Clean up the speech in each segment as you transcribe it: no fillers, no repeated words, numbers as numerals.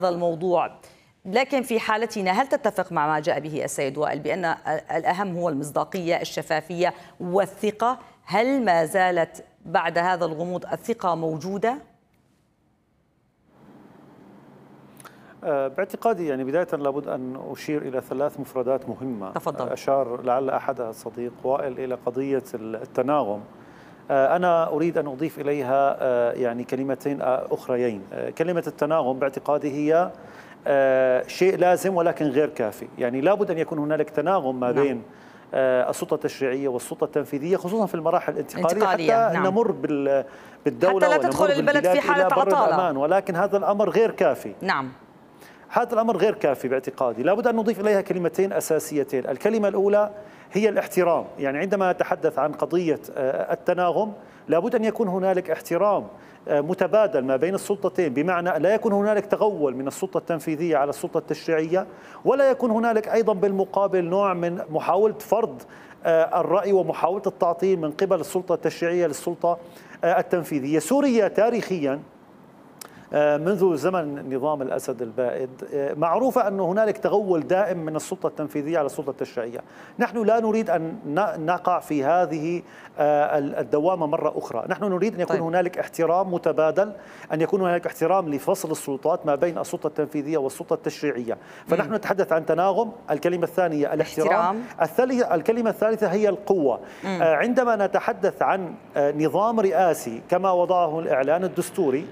الموضوع. لكن في حالتنا هل تتفق مع ما جاء به السيد وائل بأن الأهم هو المصداقية، الشفافية والثقة؟ هل ما زالت بعد هذا الغموض الثقة موجودة؟ باعتقادي يعني بداية لابد أن أشير إلى 3 مفردات مهمة. تفضل. أشار لعل أحدها الصديق وائل إلى قضية التناغم. أنا أريد أن أضيف إليها يعني كلمتين أخريين. كلمة التناغم باعتقادي هي شيء لازم ولكن غير كافي. يعني لابد أن يكون هنالك تناغم ما بين السلطة التشريعية والسلطة التنفيذية، خصوصا في المراحل الانتقالية حتى نمر بالدولة حتى لا تدخل البلد في حالة عطالة، ولكن هذا الأمر غير كافي. نعم، هذا الأمر غير كافي باعتقادي. لابد أن نضيف إليها كلمتين أساسيتين. الكلمة الأولى هي الاحترام. يعني عندما نتحدث عن قضية التناغم لابد أن يكون هنالك احترام متبادل ما بين السلطتين، بمعنى لا يكون هنالك تغول من السلطة التنفيذية على السلطة التشريعية، ولا يكون هنالك أيضا بالمقابل نوع من محاولة فرض الرأي ومحاولة التعطيل من قبل السلطة التشريعية للسلطة التنفيذية. سوريا تاريخيا منذ زمن نظام الأسد البائد معروفة أن هنالك تغول دائم من السلطة التنفيذية على السلطة التشريعية. نحن لا نريد أن نقع في هذه الدوامة مرة أخرى. نحن نريد أن يكون هنالك احترام متبادل، أن يكون هنالك احترام لفصل السلطات ما بين السلطة التنفيذية والسلطة التشريعية. فنحن نتحدث عن تناغم. الكلمة الثانية الاحترام. الكلمة الثالثة هي القوة. عندما نتحدث عن نظام رئاسي كما وضعه الإعلان الدستوري،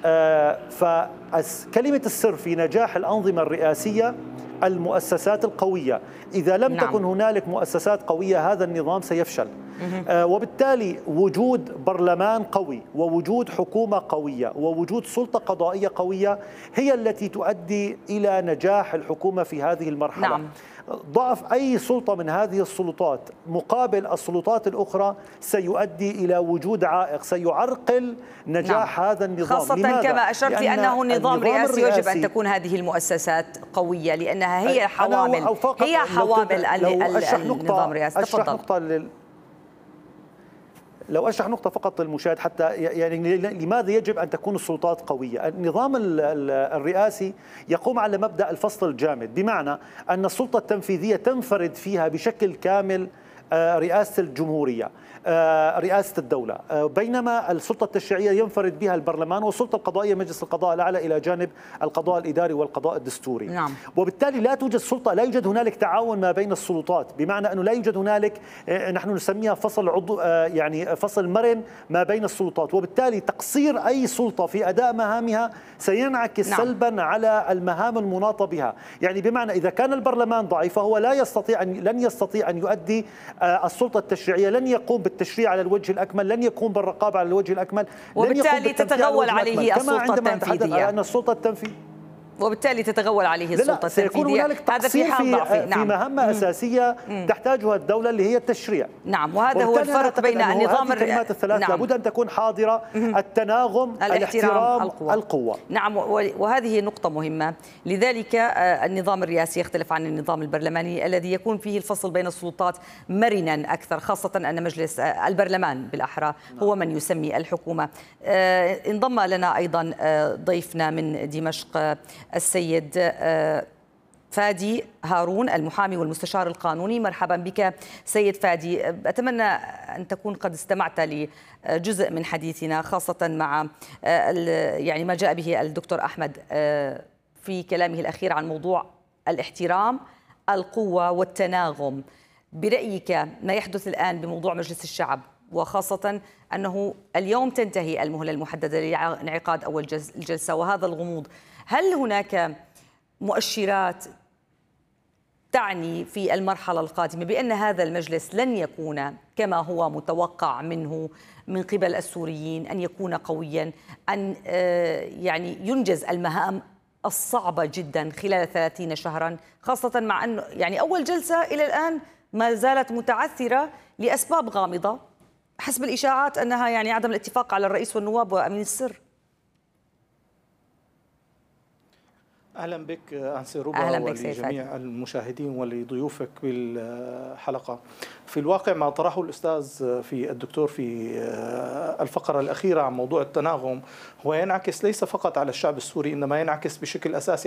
فكلمة السر في نجاح الأنظمة الرئاسية المؤسسات القوية. إذا لم تكن هنالك مؤسسات قوية هذا النظام سيفشل. وبالتالي وجود برلمان قوي ووجود حكومة قوية ووجود سلطة قضائية قوية هي التي تؤدي إلى نجاح الحكومة في هذه المرحلة. ضعف أي سلطة من هذه السلطات مقابل السلطات الأخرى سيؤدي إلى وجود عائق سيعرقل نجاح هذا النظام. خاصة كما أشرت لأنه نظام رئاسي يجب أن تكون هذه المؤسسات قوية لأنها هي حوامل النظام الرئاسي. تفضل. لو أشرح نقطة فقط للمشاهد حتى يعني لماذا يجب أن تكون السلطات قوية. النظام الرئاسي يقوم على مبدأ الفصل الجامد، بمعنى أن السلطة التنفيذية تنفرد فيها بشكل كامل رئاسة الجمهورية، رئاسة الدولة، بينما السلطة التشريعية ينفرد بها البرلمان، والسلطة القضائية مجلس القضاء الأعلى إلى جانب القضاء الإداري والقضاء الدستوري. وبالتالي لا توجد سلطة، لا يوجد هنالك تعاون ما بين السلطات، بمعنى أنه لا يوجد هنالك نحن نسميها فصل عضو يعني فصل مرن ما بين السلطات، وبالتالي تقصير أي سلطة في أداء مهامها سينعكس سلبا على المهام المناطة بها. يعني بمعنى إذا كان البرلمان ضعيف فهو لن يستطيع أن يؤدي السلطة التشريعية، لن يقوم بالتشريع على الوجه الأكمل، لن يقوم بالرقابة على الوجه الأكمل، وبالتالي تتغول عليه السلطة التنفيذية. أن السلطة التنفيذية وبالتالي تتغول عليه السلطة التنفيذية. سيكون هنالك تقصير في مهمة أساسية تحتاجها الدولة اللي هي التشريع. وهذا هو الفرق بين النظام الكلمات الثلاث لابد أن تكون حاضرة: التناغم، الاحترام، القوة. وهذه نقطة مهمة. لذلك النظام الرئاسي يختلف عن النظام البرلماني الذي يكون فيه الفصل بين السلطات مرنا أكثر، خاصة أن مجلس البرلمان بالأحرى هو من يسمي الحكومة. انضم لنا أيضا ضيفنا من دمشق السيد فادي هارون، المحامي والمستشار القانوني. مرحبا بك سيد فادي. أتمنى أن تكون قد استمعت لجزء من حديثنا، خاصة مع يعني ما جاء به الدكتور أحمد في كلامه الأخير عن موضوع الاحترام، القوة والتناغم. برأيك ما يحدث الآن بموضوع مجلس الشعب، وخاصة أنه اليوم تنتهي المهلة المحددة لانعقاد أول الجلسة وهذا الغموض، هل هناك مؤشرات تعني في المرحلة القادمة بأن هذا المجلس لن يكون كما هو متوقع منه من قبل السوريين، أن يكون قويا، أن يعني ينجز المهام الصعبة جدا خلال 30 شهرا، خاصة مع أنه يعني أول جلسة إلى الآن ما زالت متعثرة لأسباب غامضة حسب الإشاعات أنها يعني عدم الاتفاق على الرئيس والنواب وأمين السر؟ أهلا بك أنسي ربا، أهلا بك ولجميع المشاهدين ولضيوفك بالحلقة. في الواقع ما طرحه الأستاذ في الدكتور في الفقرة الأخيرة عن موضوع التناغم هو ينعكس ليس فقط على الشعب السوري، إنما ينعكس بشكل أساسي